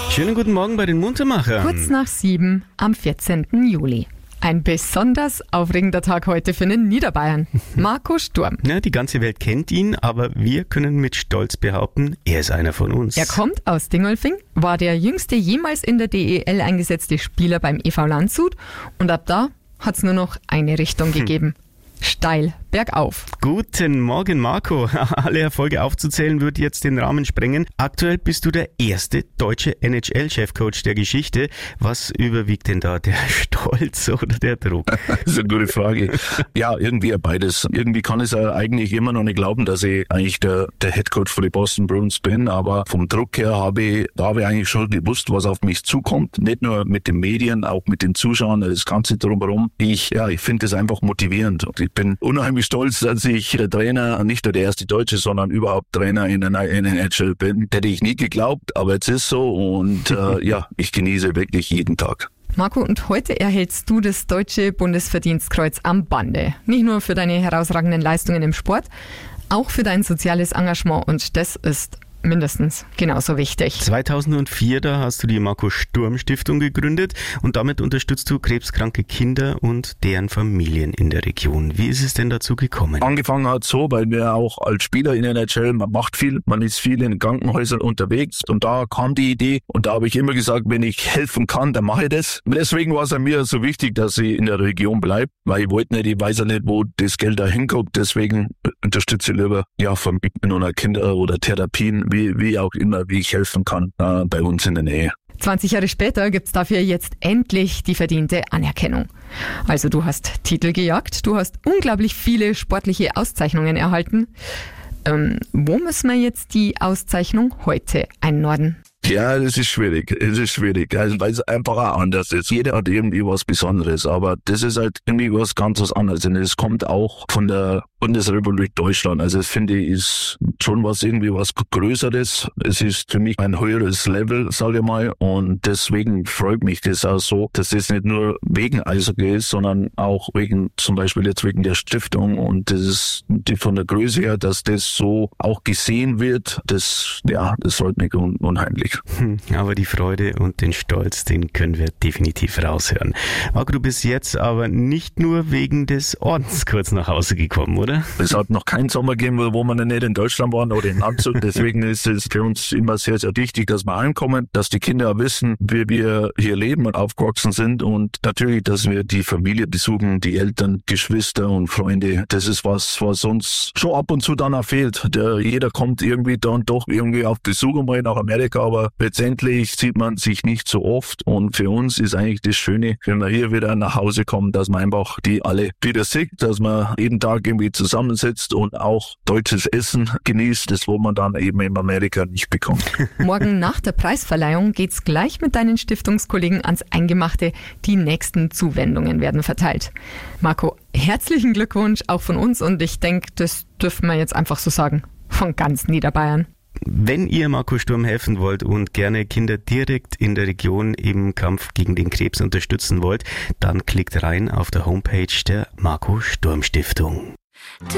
Schönen guten Morgen bei den Muntermachern. Kurz nach 7 am 14. Juli. Ein besonders aufregender Tag heute für den Niederbayern. Marco Sturm. Ja, die ganze Welt kennt ihn, aber wir können mit Stolz behaupten, er ist einer von uns. Er kommt aus Dingolfing, war der jüngste jemals in der DEL eingesetzte Spieler beim EV Landshut und ab da hat es nur noch eine Richtung gegeben. Steil bergauf. Guten Morgen, Marco. Alle Erfolge aufzuzählen wird jetzt den Rahmen sprengen. Aktuell bist du der erste deutsche NHL-Chefcoach der Geschichte. Was überwiegt denn da, der Stolz oder der Druck? Das ist eine gute Frage. Ja, irgendwie beides. Irgendwie kann ich eigentlich immer noch nicht glauben, dass ich eigentlich der Headcoach für die Boston Bruins bin, aber vom Druck her habe ich eigentlich schon gewusst, was auf mich zukommt. Nicht nur mit den Medien, auch mit den Zuschauern, das Ganze drumherum. Ich finde das einfach motivierend. Ich bin unheimlich stolz, dass ich Trainer, nicht nur der erste Deutsche, sondern überhaupt Trainer in der NHL bin. Hätte ich nie geglaubt, aber jetzt ist so und ich genieße wirklich jeden Tag. Marco, und heute erhältst du das Deutsche Bundesverdienstkreuz am Bande. Nicht nur für deine herausragenden Leistungen im Sport, auch für dein soziales Engagement und das ist mindestens genauso wichtig. 2004, da hast du die Marco Sturm Stiftung gegründet und damit unterstützt du krebskranke Kinder und deren Familien in der Region. Wie ist es denn dazu gekommen? Angefangen hat so, weil wir auch als Spieler in der NHL, man macht viel, man ist viel in Krankenhäusern unterwegs und da kam die Idee und da habe ich immer gesagt, wenn ich helfen kann, dann mache ich das. Und deswegen war es mir so wichtig, dass ich in der Region bleibe, weil ich wollte nicht, ich weiß ja nicht, wo das Geld da hinkommt, deswegen unterstütze ich lieber Familien oder Kinder oder Therapien, wie auch immer, wie ich helfen kann bei uns in der Nähe. 20 Jahre später gibt's dafür jetzt endlich die verdiente Anerkennung. Also du hast Titel gejagt, du hast unglaublich viele sportliche Auszeichnungen erhalten. Wo müssen wir jetzt die Auszeichnung heute einordnen? Ja, das ist schwierig. Also, weil es einfach auch anders ist. Jeder hat irgendwie was Besonderes, aber das ist halt irgendwie was ganz was anderes. Und es kommt auch von der Bundesrepublik Deutschland. Also das finde ich ist schon irgendwie was Größeres. Es ist für mich ein höheres Level, sage ich mal. Und deswegen freut mich das auch so, dass das nicht nur wegen Eishockey ist, sondern auch wegen, zum Beispiel jetzt wegen der Stiftung. Und das ist von der Größe her, dass das so auch gesehen wird. Das freut mich unheimlich. Aber die Freude und den Stolz, den können wir definitiv raushören. Marco, du bist jetzt aber nicht nur wegen des Ordens kurz nach Hause gekommen, oder? Es hat noch keinen Sommer gegeben, wo wir nicht in Deutschland waren oder in Landshut. Deswegen ist es für uns immer sehr, sehr wichtig, dass wir heimkommen, dass die Kinder wissen, wie wir hier leben und aufgewachsen sind und natürlich, dass wir die Familie besuchen, die Eltern, Geschwister und Freunde. Das ist was uns schon ab und zu dann auch fehlt. Jeder kommt irgendwie dann doch irgendwie auf Besuch mal nach Amerika, aber letztendlich sieht man sich nicht so oft und für uns ist eigentlich das Schöne, wenn wir hier wieder nach Hause kommen, dass man einfach die alle wieder sieht, dass man jeden Tag irgendwie zusammensitzt und auch deutsches Essen genießt, das wo man dann eben in Amerika nicht bekommt. Morgen nach der Preisverleihung geht's gleich mit deinen Stiftungskollegen ans Eingemachte. Die nächsten Zuwendungen werden verteilt. Marco, herzlichen Glückwunsch auch von uns und ich denke, das dürfen wir jetzt einfach so sagen, von ganz Niederbayern. Wenn ihr Marco Sturm helfen wollt und gerne Kinder direkt in der Region im Kampf gegen den Krebs unterstützen wollt, dann klickt rein auf der Homepage der Marco Sturm Stiftung.